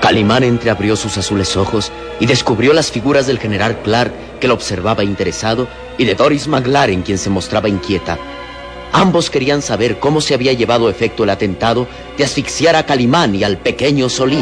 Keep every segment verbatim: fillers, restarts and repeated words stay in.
Calimán entreabrió sus azules ojos y descubrió las figuras del general Clark, que lo observaba interesado, y de Doris McLaren, quien se mostraba inquieta. Ambos querían saber cómo se había llevado a efecto el atentado de asfixiar a Calimán y al pequeño Solín.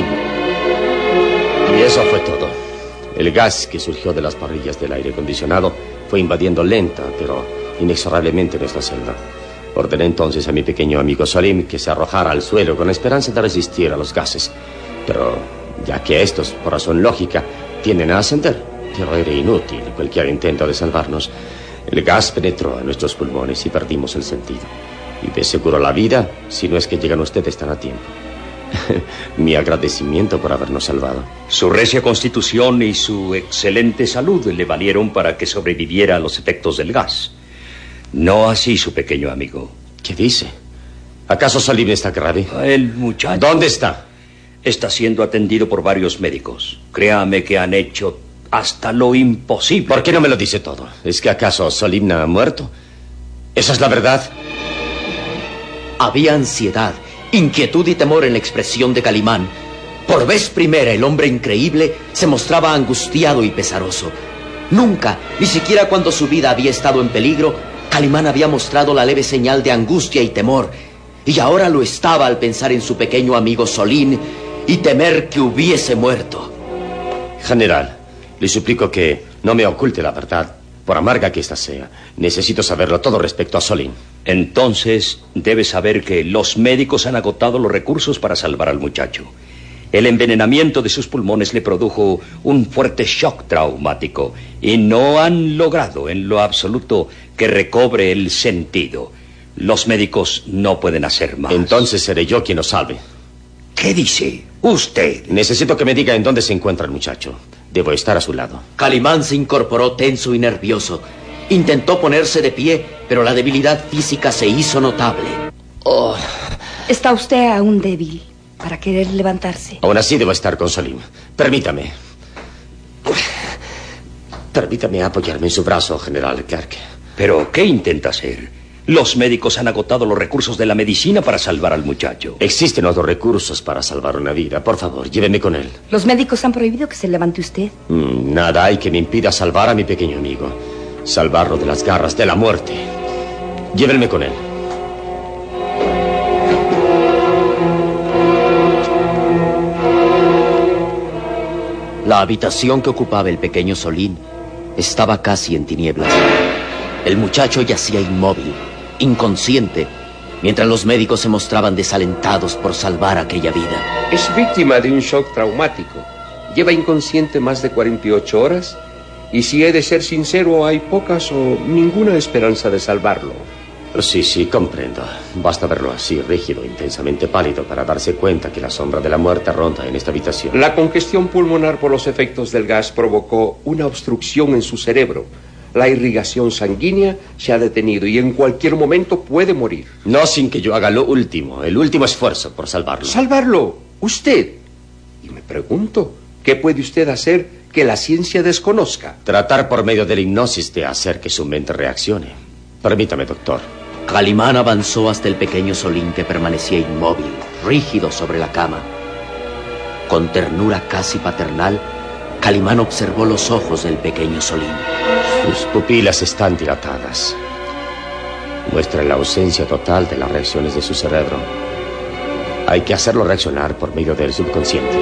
Y eso fue todo. El gas que surgió de las parrillas del aire acondicionado fue invadiendo lenta, pero inexorablemente nuestra celda. Ordené entonces a mi pequeño amigo Solim que se arrojara al suelo con la esperanza de resistir a los gases. Pero ya que estos, por razón lógica, tienden a ascender, pero era inútil cualquier intento de salvarnos. El gas penetró en nuestros pulmones y perdimos el sentido. Y de seguro la vida, si no es que llegan ustedes tan a tiempo. Mi agradecimiento por habernos salvado. Su recia constitución y su excelente salud le valieron para que sobreviviera a los efectos del gas. No así su pequeño amigo. ¿Qué dice? ¿Acaso Solim está grave? El muchacho... ¿Dónde está? Está siendo atendido por varios médicos. Créame que han hecho hasta lo imposible. ¿Por qué no me lo dice todo? ¿Es que acaso Solim ha muerto? ¿Esa es la verdad? Había ansiedad, inquietud y temor en la expresión de Calimán. Por vez primera, el hombre increíble se mostraba angustiado y pesaroso. Nunca, ni siquiera cuando su vida había estado en peligro, Calimán había mostrado la leve señal de angustia y temor. Y ahora lo estaba al pensar en su pequeño amigo Solín y temer que hubiese muerto. General, le suplico que no me oculte la verdad, por amarga que ésta sea. Necesito saberlo todo respecto a Solín. Entonces, debe saber que los médicos han agotado los recursos para salvar al muchacho. El envenenamiento de sus pulmones le produjo un fuerte shock traumático y no han logrado en lo absoluto que recobre el sentido. Los médicos no pueden hacer más. Entonces seré yo quien lo salve. ¿Qué dice usted? Necesito que me diga en dónde se encuentra el muchacho. Debo estar a su lado. Calimán se incorporó tenso y nervioso. Intentó ponerse de pie, pero la debilidad física se hizo notable. Oh. Está usted aún débil para querer levantarse. Aún así debo estar con Solim. Permítame. Permítame apoyarme en su brazo, general Clark. ¿Pero qué intenta hacer? Los médicos han agotado los recursos de la medicina para salvar al muchacho. Existen otros recursos para salvar una vida. Por favor, lléveme con él. Los médicos han prohibido que se levante usted. Mm, nada hay que me impida salvar a mi pequeño amigo. Salvarlo de las garras de la muerte. Llévenme con él. La habitación que ocupaba el pequeño Solín estaba casi en tinieblas. El muchacho yacía inmóvil, inconsciente, mientras los médicos se mostraban desalentados por salvar aquella vida. Es víctima de un shock traumático. Lleva inconsciente más de cuarenta y ocho horas y, si he de ser sincero, hay pocas o ninguna esperanza de salvarlo. Sí, sí, comprendo. Basta verlo así, rígido, intensamente pálido, para darse cuenta que la sombra de la muerte ronda en esta habitación. La congestión pulmonar por los efectos del gas provocó una obstrucción en su cerebro. La irrigación sanguínea se ha detenido y en cualquier momento puede morir. No sin que yo haga lo último, el último esfuerzo por salvarlo. ¿Salvarlo? ¿Usted? Y me pregunto, ¿qué puede usted hacer que la ciencia desconozca? Tratar por medio de la hipnosis de hacer que su mente reaccione. Permítame, doctor. Calimán avanzó hasta el pequeño Solín, que permanecía inmóvil, rígido sobre la cama. Con ternura casi paternal, Calimán observó los ojos del pequeño Solín. Sus pupilas están dilatadas. Muestran la ausencia total de las reacciones de su cerebro. Hay que hacerlo reaccionar por medio del subconsciente.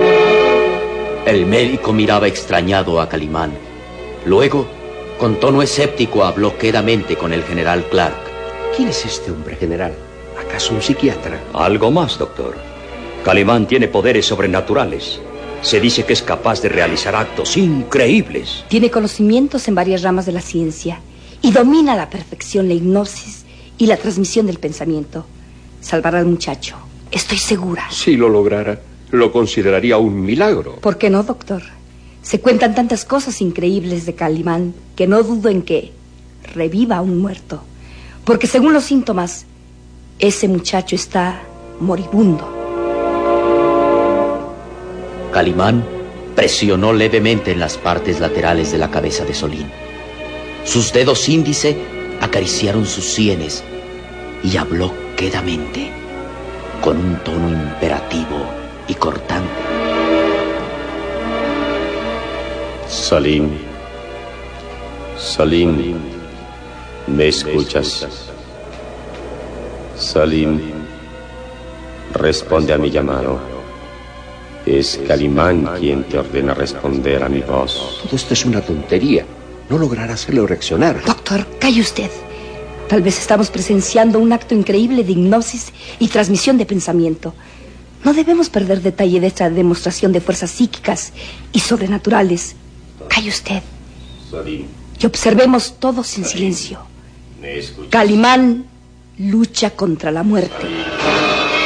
El médico miraba extrañado a Calimán. Luego, con tono escéptico, habló quedamente con el general Clark. ¿Quién es este hombre, general? ¿Acaso un psiquiatra? Algo más, doctor. Calimán tiene poderes sobrenaturales. Se dice que es capaz de realizar actos increíbles. Tiene conocimientos en varias ramas de la ciencia y domina a la perfección la hipnosis y la transmisión del pensamiento. Salvará al muchacho, estoy segura. Si lo lograra, lo consideraría un milagro. ¿Por qué no, doctor? Se cuentan tantas cosas increíbles de Calimán que no dudo en que reviva a un muerto. Porque según los síntomas, ese muchacho está moribundo. Calimán presionó levemente en las partes laterales de la cabeza de Solín. Sus dedos índice acariciaron sus sienes y habló quedamente, con un tono imperativo y cortante. Salim. Salim. ¿Me escuchas? Salim. Responde a mi llamado. Es Calimán quien te ordena responder a mi voz. Todo esto es una tontería. No logrará hacerlo reaccionar. Doctor, calle usted. Tal vez estamos presenciando un acto increíble de hipnosis y transmisión de pensamiento. No debemos perder detalle de esta demostración de fuerzas psíquicas y sobrenaturales. Calle usted. Salim. Y observemos todos en silencio. ¿Me escuchas? Calimán lucha contra la muerte.